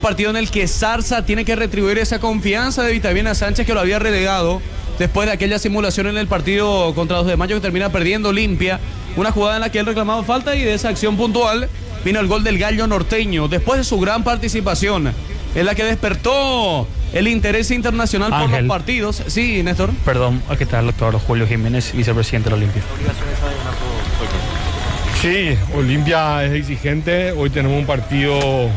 Partido en el que Zarza tiene que retribuir esa confianza de Vitavina Sánchez, que lo había relegado después de aquella simulación en el partido contra 2 de Mayo, que termina perdiendo Olimpia. Una jugada en la que él reclamaba falta, y de esa acción puntual vino el gol del Gallo Norteño. Después de su gran participación, en la que despertó el interés internacional por los partidos. Sí, Néstor. Perdón, aquí está el doctor Julio Jiménez, vicepresidente de la Olimpia. Sí, Olimpia es exigente. Hoy tenemos un partido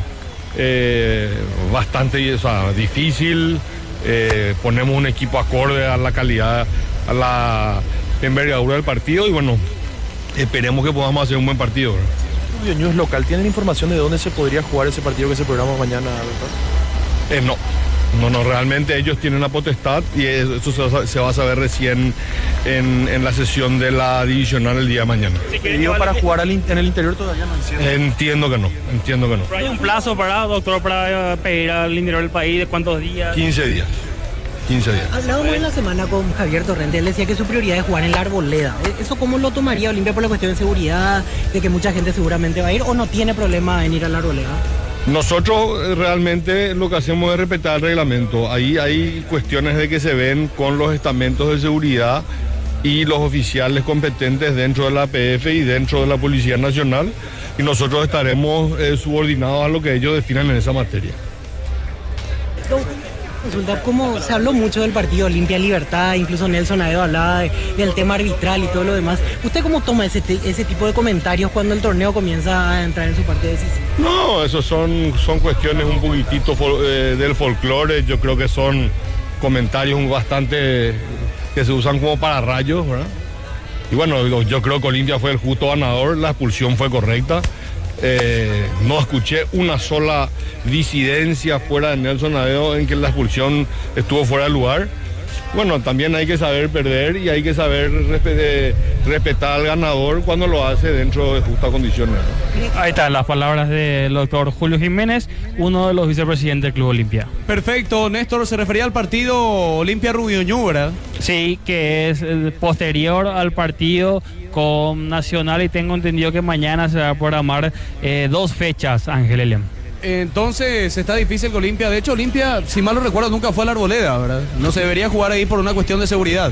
bastante difícil. Ponemos un equipo acorde a la calidad, a la envergadura del partido, y bueno, esperemos que podamos hacer un buen partido, ¿verdad? Rubio Ñu es local. ¿Tienen información de dónde se podría jugar ese partido que se programa mañana, No, realmente ellos tienen la potestad, y eso se va a saber recién en la sesión de la divisional el día de mañana. ¿Pedido para jugar en el interior todavía no? Entiendo que no. ¿Hay un plazo doctor, para pedir al interior del país de cuántos días? 15 días. Hablábamos en la semana con Javier Torrente. Él decía que su prioridad es jugar en la Arboleda. ¿Eso cómo lo tomaría Olimpia por la cuestión de seguridad, de que mucha gente seguramente va a ir, o no tiene problema en ir a la Arboleda? Nosotros realmente lo que hacemos es respetar el reglamento. Ahí hay cuestiones de que se ven con los estamentos de seguridad y los oficiales competentes dentro de la APF y dentro de la Policía Nacional, y nosotros estaremos subordinados a lo que ellos definan en esa materia. Consulta, como se habló mucho del partido Olimpia Libertad, incluso Nelson Aedo hablaba del tema arbitral y todo lo demás. ¿Usted cómo toma ese tipo de comentarios cuando el torneo comienza a entrar en su parte decisiva? No, esos son cuestiones un poquitito del folclore. Yo creo que son comentarios bastante que se usan como para rayos, ¿verdad? Y bueno, yo creo que Olimpia fue el justo ganador, la expulsión fue correcta. No escuché una sola disidencia fuera de Nelson Aedo en que la expulsión estuvo fuera de lugar. Bueno, también hay que saber perder y hay que saber respetar al ganador cuando lo hace dentro de justas condiciones, ¿no? Ahí están las palabras del doctor Julio Jiménez, uno de los vicepresidentes del Club Olimpia. Perfecto, Néstor, se refería al partido Olimpia Rubio Ñu, ¿verdad? Sí, que es posterior al partido con Nacional, y tengo entendido que mañana se va a programar 2 fechas, Ángel Eliam. Entonces está difícil que Olimpia, de hecho Olimpia, si mal no recuerdo, nunca fue a la Arboleda, ¿verdad? No se debería jugar ahí por una cuestión de seguridad.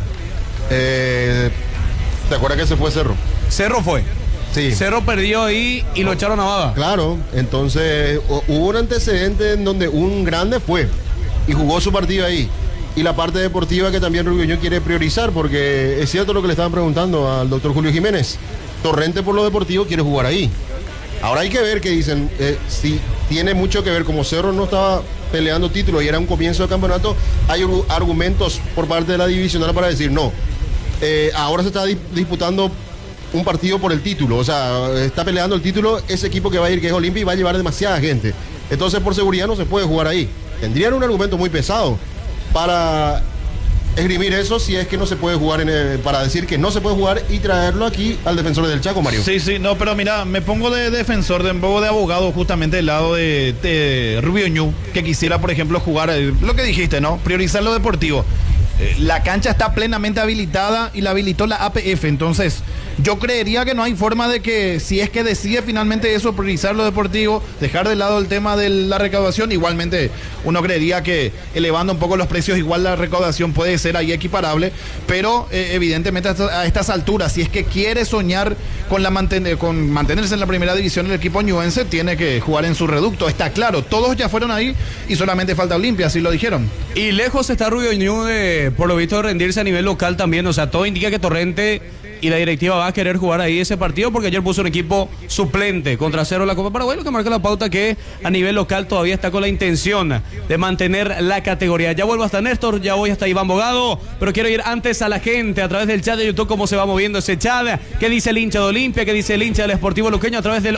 ¿Te acuerdas que se fue Cerro? Cerro fue. Sí. Cerro perdió ahí y lo echaron a Bada. Claro, entonces hubo un antecedente en donde un grande fue y jugó su partido ahí. Y la parte deportiva que también Rubio Ñu quiere priorizar, porque es cierto lo que le estaban preguntando al doctor Julio Jiménez. Torrente por lo deportivo quiere jugar ahí. Ahora hay que ver qué dicen, si tiene mucho que ver, como Cerro no estaba peleando títulos y era un comienzo de campeonato, hay argumentos por parte de la divisional para decir no. Ahora se está disputando un partido por el título, o sea, está peleando el título ese equipo que va a ir, que es Olimpia, y va a llevar demasiada gente. Entonces por seguridad no se puede jugar ahí. Tendrían un argumento muy pesado para esgrimir eso, si es que no se puede jugar, para decir que no se puede jugar y traerlo aquí al defensor del Chaco, Mario. Sí, no, pero mira, me pongo de defensor, un poco de abogado justamente del lado de Rubio Ñu, que quisiera, por ejemplo, jugar, lo que dijiste, ¿no? Priorizar lo deportivo. La cancha está plenamente habilitada y la habilitó la APF, entonces yo creería que no hay forma de que, si es que decide finalmente eso, priorizar lo deportivo, dejar de lado el tema de la recaudación. Igualmente uno creería que elevando un poco los precios, igual la recaudación puede ser ahí equiparable, pero evidentemente a estas alturas, si es que quiere soñar con mantenerse en la primera división, el equipo ñuense tiene que jugar en su reducto, está claro, todos ya fueron ahí y solamente falta Olimpia, así lo dijeron. Y lejos está Rubio Ñu por lo visto de rendirse a nivel local también, o sea, todo indica que Torrente y la directiva va a querer jugar ahí ese partido, porque ayer puso un equipo suplente contra Cerro en la Copa Paraguay, lo que marca la pauta que a nivel local todavía está con la intención de mantener la categoría. Ya vuelvo hasta Néstor, ya voy hasta Iván Bogado, pero quiero ir antes a la gente a través del chat de YouTube, cómo se va moviendo ese chat, qué dice el hincha de Olimpia, qué dice el hincha del Sportivo Luqueño a través del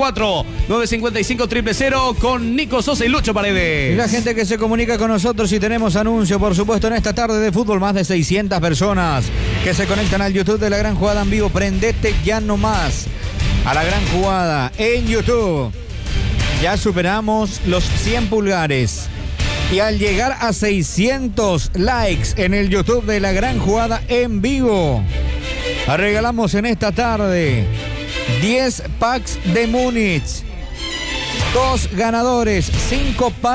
84-955-000 con Nico Sosa y Lucho Paredes. Y la gente que se comunica con nosotros, y tenemos anuncio, por supuesto, en esta tarde de fútbol, más de 600 personas que se conectan al YouTube de La Gran Jugada en vivo. Prendete ya nomás a La Gran Jugada en YouTube. Ya superamos los 100 pulgares. Y al llegar a 600 likes en el YouTube de La Gran Jugada en vivo, regalamos en esta tarde 10 packs de Múnich. 2 ganadores, 5